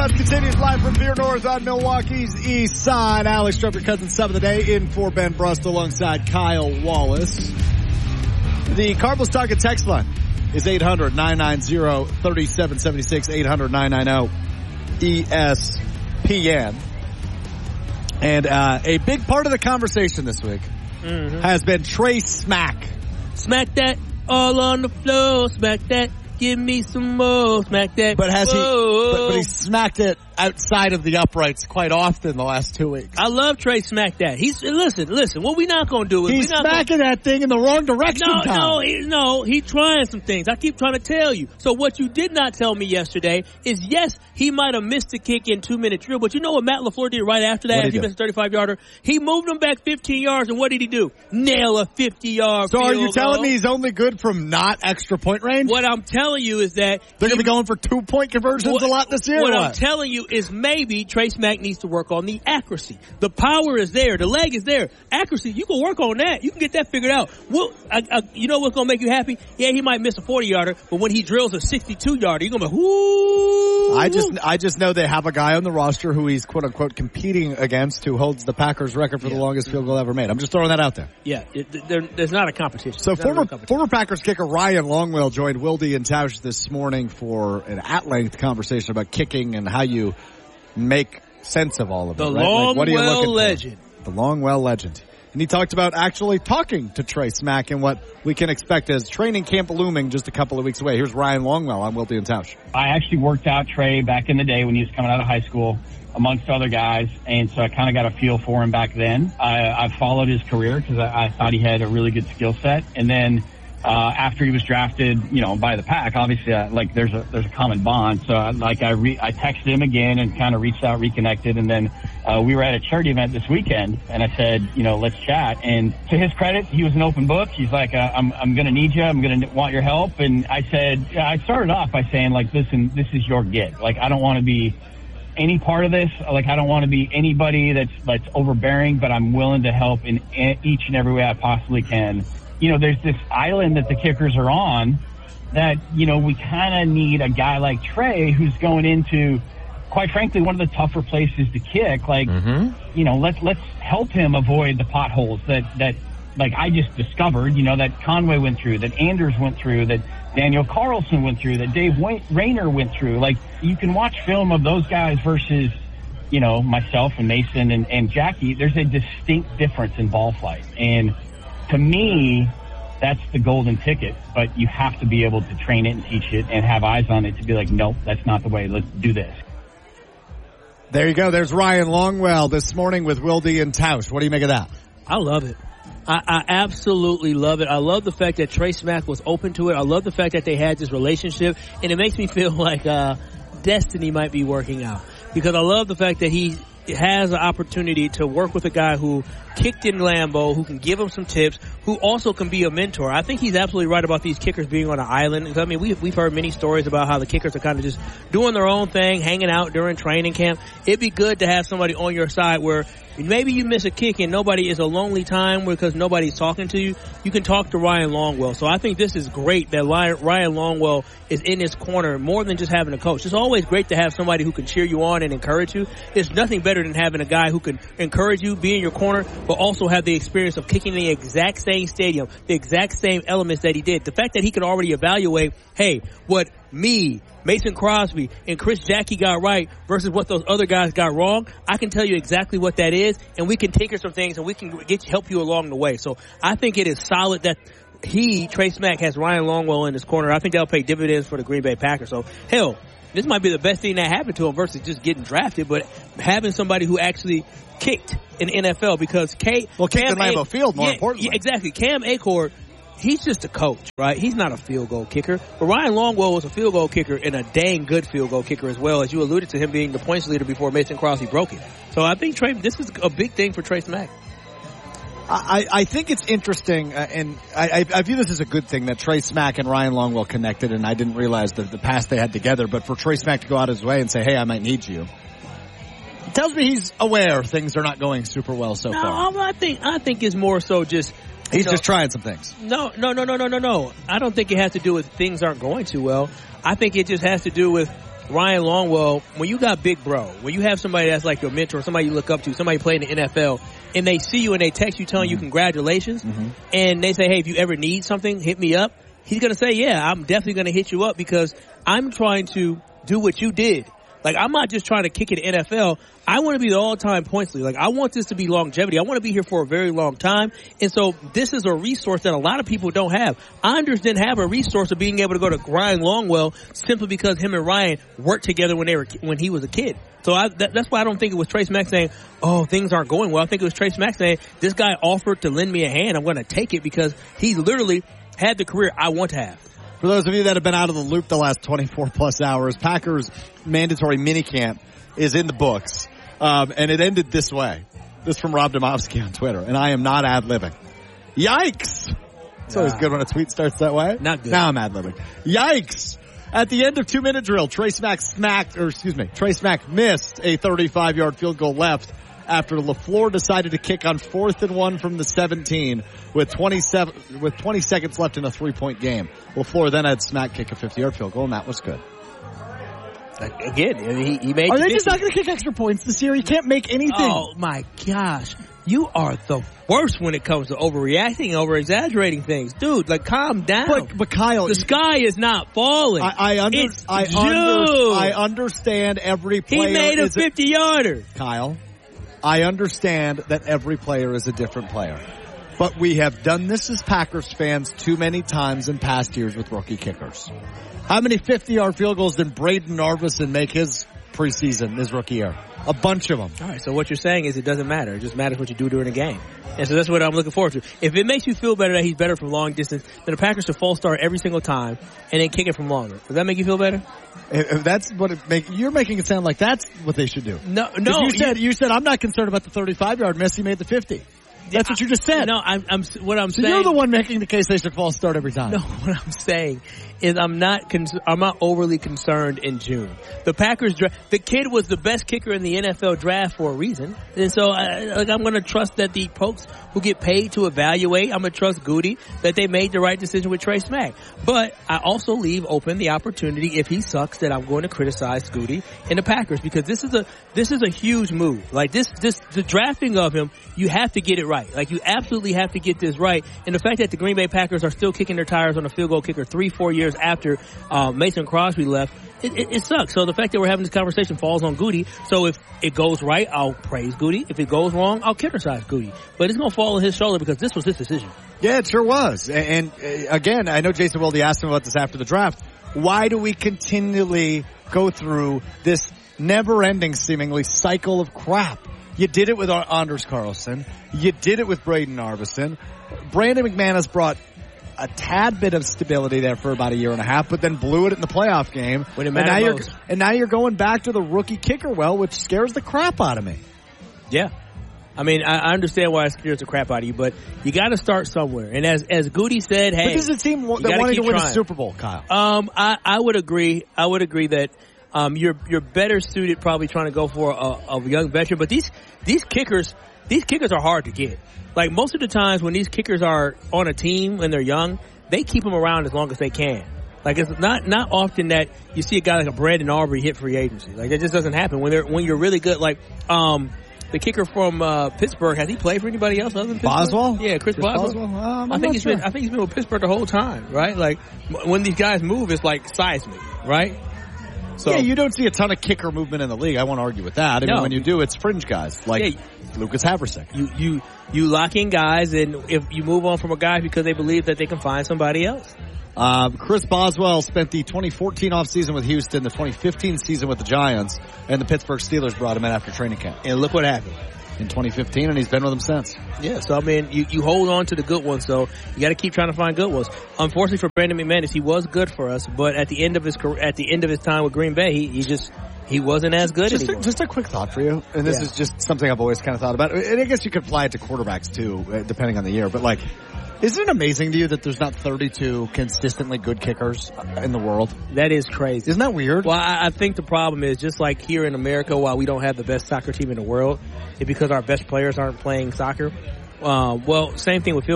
Showdown continues live from Pier North on Milwaukee's East Side. Alex Strope, your cousin, sub of the day, in for Ben Brust alongside Kyle Wallace. The Cardinals Target text line is 800-990-3776, 800-990-ESPN. And a big part of the conversation this week has been Trey Smack. Smack that all on the floor, smack that. Give me some more, smack that. But has but he smacked it outside of the uprights quite often the last 2 weeks. I love Trey Smack that. Listen, what we not going to do is he's smacking that thing in the wrong direction. No, he's trying some things. I keep trying to tell you. So what you did not tell me yesterday is, yes, he might have missed a kick in 2-minute drill, but you know what Matt LaFleur did right after that? He missed a 35-yarder. He moved him back 15 yards, and what did he do? Nail a 50-yard So field are you telling goal. me he's only good from not extra point range? What I'm telling you is that they're going to be going for 2-point conversions a lot this year. What I'm telling you is maybe Trey Smack needs to work on the accuracy. The power is there. The leg is there. Accuracy, you can work on that. You can get that figured out. Well, you know what's going to make you happy? Yeah, he might miss a 40-yarder, but when he drills a 62-yarder, you're going to be, whoo. I just know they have a guy on the roster who he's quote-unquote competing against who holds the Packers record for the longest field goal ever made. I'm just throwing that out there. Yeah, there's not a competition. So former Packers kicker Ryan Longwell joined Wilde and Tausch this morning for an at-length conversation about kicking and how you make sense of all of it. The Longwell legend. The Longwell legend. And he talked about actually talking to Trey Smack and what we can expect as training camp looming just a couple of weeks away. Here's Ryan Longwell on Wilde and Tausch. I actually worked out Trey back in the day when he was coming out of high school, amongst other guys, and so I kind of got a feel for him back then. I followed his career because I thought he had a really good skill set, and then after he was drafted, by the Pack, obviously, there's a common bond. So I texted him again and kind of reached out, reconnected, and then we were at a charity event this weekend, and I said, let's chat. And to his credit, he was an open book. He's like, I'm going to need you. I'm going to want your help. And I started off by saying, listen, this is your gig. I don't want to be any part of this. I don't want to be anybody that's overbearing, but I'm willing to help in each and every way I possibly can. There's this island that the kickers are on that, we kind of need a guy like Trey who's going into, quite frankly, one of the tougher places to kick. Let's help him avoid the potholes that I just discovered, that Conway went through, that Anders went through, that Daniel Carlson went through, that Dave Rayner went through. You can watch film of those guys versus, myself and Mason and Jackie. There's a distinct difference in ball flight. And to me, that's the golden ticket, but you have to be able to train it and teach it and have eyes on it to be like, nope, that's not the way. Let's do this. There you go. There's Ryan Longwell this morning with Wilde and Tausch. What do you make of that? I love it. I absolutely love it. I love the fact that Trey Smack was open to it. I love the fact that they had this relationship, and it makes me feel like destiny might be working out, because I love the fact that he has an opportunity to work with a guy who kicked in Lambeau, who can give him some tips, who also can be a mentor. I think he's absolutely right about these kickers being on an island. I mean, we've heard many stories about how the kickers are kind of just doing their own thing, hanging out during training camp. It'd be good to have somebody on your side where maybe you miss a kick and nobody is a lonely time because nobody's talking to you. You can talk to Ryan Longwell. So I think this is great that Ryan Longwell is in his corner more than just having a coach. It's always great to have somebody who can cheer you on and encourage you. There's nothing better than having a guy who can encourage you, be in your corner, but also have the experience of kicking the exact same stadium, the exact same elements that he did. The fact that he can already evaluate, hey, what me, Mason Crosby, and Chris Jackie got right versus what those other guys got wrong, I can tell you exactly what that is, and we can tinker some things, and we can help you along the way. So I think it is solid that Trey Smack, has Ryan Longwell in his corner. I think that'll pay dividends for the Green Bay Packers. So, hell, this might be the best thing that happened to him versus just getting drafted, but having somebody who actually kicked in NFL, because kicked in Lambeau Field, more importantly. Yeah, exactly. Cam Achord, he's just a coach, right? He's not a field goal kicker. But Ryan Longwell was a field goal kicker and a dang good field goal kicker as well, as you alluded to him being the points leader before Mason Crosby broke it. So I think this is a big thing for Trey Smack. I think it's interesting, and I view this as a good thing that Trey Smack and Ryan Longwell connected, and I didn't realize the past they had together. But for Trey Smack to go out his way and say, hey, I might need you, it tells me he's aware things are not going super well so far. No, I think it's more so just... He's just trying some things. No. I don't think it has to do with things aren't going too well. I think it just has to do with Ryan Longwell, when you got Big Bro, when you have somebody that's like your mentor, somebody you look up to, somebody playing in the NFL, and they see you and they text you telling you congratulations, and they say, hey, if you ever need something, hit me up. He's going to say, yeah, I'm definitely going to hit you up because I'm trying to do what you did. Like, I'm not just trying to kick it NFL. I want to be the all-time points leader. Like, I want this to be longevity. I want to be here for a very long time. And so this is a resource that a lot of people don't have. Anders didn't have a resource of being able to go to Ryan Longwell simply because him and Ryan worked together when he was a kid. So that's why I don't think it was Trace Mack saying, oh, things aren't going well. I think it was Trace Mack saying, this guy offered to lend me a hand. I'm going to take it because he literally had the career I want to have. For those of you that have been out of the loop the last 24 plus hours, Packers mandatory minicamp is in the books. And it ended this way. This from Rob Domofsky on Twitter. And I am not ad-libbing. Yikes! It's always good when a tweet starts that way. Not good. Now I'm ad-libbing. Yikes! At the end of 2-minute drill, Trace Mack missed a 35-yard field goal left after LaFleur decided to kick on 4th and 1 from the 17 with 20 seconds left in a 3-point game. LaFleur then had Smack kick a 50-yard field goal, and that was good. Again, he made. Are they just not going to kick extra points this year? He can't make anything. Oh my gosh, you are the worst when it comes to overreacting, over-exaggerating things, dude. Like, calm down. But Kyle, the sky is not falling. I understand every player. He made a 50-yarder. Kyle, I understand that every player is a different player. But we have done this as Packers fans too many times in past years with rookie kickers. How many 50-yard field goals did Braden Narvison make his rookie year? A bunch of them. All right, so what you're saying is it doesn't matter. It just matters what you do during a game. And so that's what I'm looking forward to. If it makes you feel better that he's better from long distance, then the Packers should false start every single time and then kick it from longer. Does that make you feel better? If that's what you're making it sound like that's what they should do. No. You said I'm not concerned about the 35-yard miss. He made the 50. That's what you just said. No, what I'm saying. You're the one making the case they should false start every time. No, what I'm saying is I'm not overly concerned in June. The Packers the kid was the best kicker in the NFL draft for a reason. And so I'm going to trust that the folks who get paid to evaluate, I'm going to trust Goody that they made the right decision with Trace Mack. But I also leave open the opportunity if he sucks that I'm going to criticize Goody and the Packers because this is a huge move. Like the drafting of him, you have to get it right. Like, you absolutely have to get this right. And the fact that the Green Bay Packers are still kicking their tires on a field goal kicker 3-4 years after Mason Crosby left, it sucks. So the fact that we're having this conversation falls on Goody. So if it goes right, I'll praise Goody. If it goes wrong, I'll criticize Goody. But it's going to fall on his shoulder because this was his decision. Yeah, it sure was. And again, I know Jason Wilde asked him about this after the draft. Why do we continually go through this never-ending, seemingly, cycle of crap? You did it with Anders Carlson. You did it with Braden Narvison. Brandon McManus brought a tad bit of stability there for about a year and a half, but then blew it in the playoff game. When it mattered most. And now you're going back to the rookie kicker well, which scares the crap out of me. Yeah. I mean, I understand why it scares the crap out of you, but you got to start somewhere. And as Goody said, hey, but does it seem that wanting to win a Super Bowl, Kyle? I would agree. I would agree that you're better suited probably trying to go for a young veteran. But these kickers are hard to get. Like, most of the times when these kickers are on a team when they're young, they keep them around as long as they can. Like, it's not often that you see a guy like a Brandon Aubrey hit free agency. Like, that just doesn't happen when you're really good. Like, the kicker from Pittsburgh, has he played for anybody else other than Pittsburgh? Boswell? Yeah, Chris Boswell. I think he's been with Pittsburgh the whole time, right? Like, when these guys move, it's like seismic, right? So, yeah, you don't see a ton of kicker movement in the league. I won't argue with that. I mean, when you do, it's fringe guys like Lucas Havrisek. You lock in guys, and if you move on from a guy because they believe that they can find somebody else. Chris Boswell spent the 2014 offseason with Houston, the 2015 season with the Giants, and the Pittsburgh Steelers brought him in after training camp. And look what happened. In 2015, and he's been with them since. Yeah, so I mean, you hold on to the good ones, so you got to keep trying to find good ones. Unfortunately for Brandon McManus, he was good for us, but at the end of his time with Green Bay, he wasn't as good anymore. Just a quick thought for you, and this is just something I've always kind of thought about, and I guess you could apply it to quarterbacks too, depending on the year. But like, isn't it amazing to you that there's not 32 consistently good kickers in the world? That is crazy. Isn't that weird? Well, I think the problem is just like here in America, while we don't have the best soccer team in the world, it's because our best players aren't playing soccer. Well, same thing with field